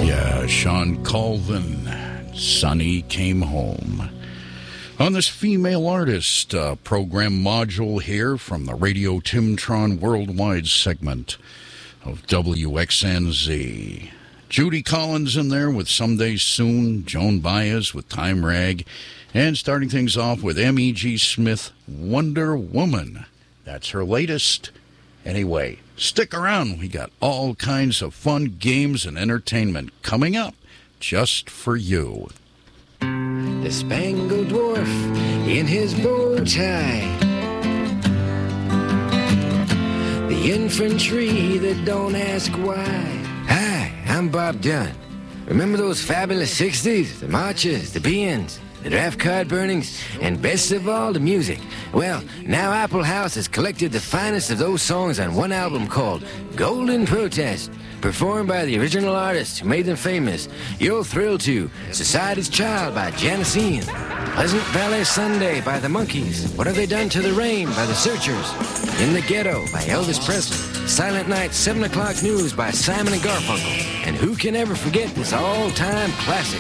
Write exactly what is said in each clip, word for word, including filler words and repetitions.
Yeah, Sean Colvin, Sonny Came Home. On this female artist uh, program module here from the Radio Timtron Worldwide segment of W X N Z. Judy Collins in there with Someday Soon, Joan Baez with Time Rag, and starting things off with M E G Smith, Wonder Woman. That's her latest. Anyway, stick around. We got all kinds of fun games and entertainment coming up just for you. The Spangled Dwarf in his bow tie, the infantry that don't ask why. Hi, I'm Bob Dunn. Remember those fabulous sixties? The marches, the be-ins, the draft card burnings, and best of all, the music. Well, now Apple House has collected the finest of those songs on one album called Golden Protest, performed by the original artists who made them famous. You'll thrill to Society's Child by Janisine, Pleasant Valley Sunday by the Monkees, What Have They Done to the Rain by the Searchers, In the Ghetto by Elvis Presley, Silent Night seven o'clock News by Simon and Garfunkel, and who can ever forget this all-time classic?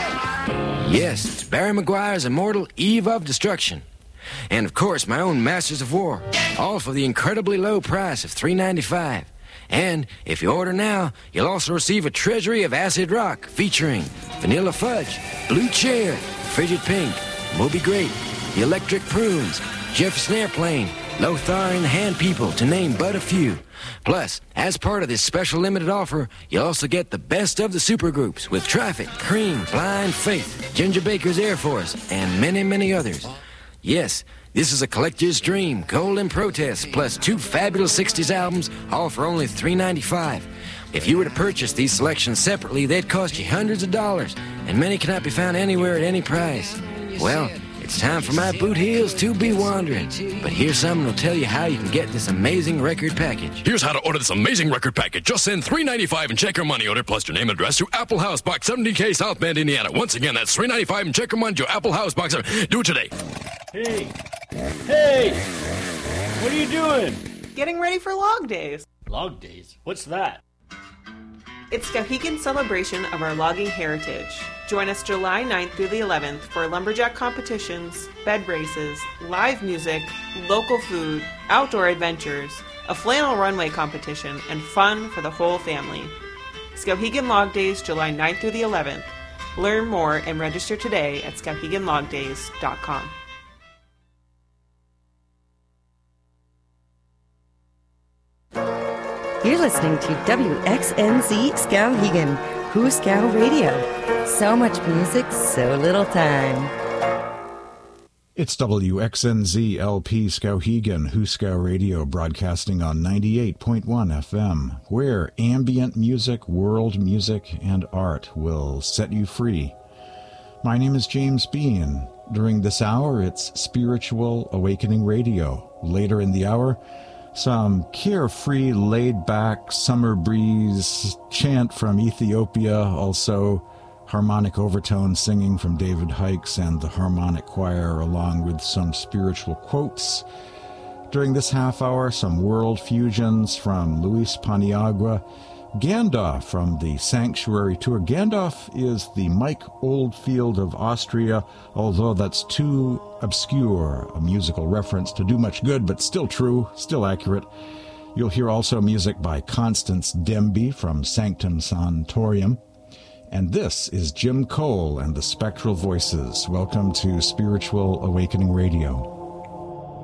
Yes, it's Barry McGuire's immortal Eve of Destruction. And of course, my own Masters of War, all for the incredibly low price of three dollars and ninety-five cents. And if you order now, you'll also receive a treasury of acid rock featuring Vanilla Fudge, Blue Chair, Frigid Pink, Moby Grape, The Electric Prunes, Jefferson Airplane, Lothar and the Hand People, to name but a few. Plus, as part of this special limited offer, you'll also get the best of the supergroups with Traffic, Cream, Blind Faith, Ginger Baker's Air Force, and many, many others. Yes, this is a collector's dream, Golden Protest, plus two fabulous sixties albums, all for only three dollars and ninety-five cents. If you were to purchase these selections separately, they'd cost you hundreds of dollars, and many cannot be found anywhere at any price. Well, it's time for my boot heels to be wandering. But here's something that'll tell you how you can get this amazing record package. Here's how to order this amazing record package. Just send three dollars and ninety-five cents and check your money order plus your name and address to Apple House, Box seventeen K, South Bend, Indiana. Once again, that's three dollars and ninety-five cents and check your money to Apple House, Box seventeen. Do it today. Hey. Hey. What are you doing? Getting ready for Log Days. Log Days? What's that? It's Skowhegan's celebration of our logging heritage. Join us July ninth through the eleventh for lumberjack competitions, bed races, live music, local food, outdoor adventures, a flannel runway competition, and fun for the whole family. Skowhegan Log Days, July ninth through the eleventh. Learn more and register today at skowhegan log days dot com. You're listening to W X N Z Skowhegan, Hooskow Radio. So much music, so little time. It's W X N Z L P Skowhegan, Hooskow Radio, broadcasting on ninety-eight point one F M, where ambient music, world music, and art will set you free. My name is James Bean. During this hour, it's Spiritual Awakening Radio. Later in the hour, some carefree, laid-back, summer breeze chant from Ethiopia, also harmonic overtone singing from David Hikes and the Harmonic Choir, along with some spiritual quotes. During this half hour, some world fusions from Luis Paniagua, Gandalf from the Sanctuary Tour. Gandalf is the Mike Oldfield of Austria, although that's too obscure a musical reference to do much good, but still true, still accurate. You'll hear also music by Constance Demby from Sanctum Sanctorum. And this is Jim Cole and the Spectral Voices. Welcome to Spiritual Awakening Radio.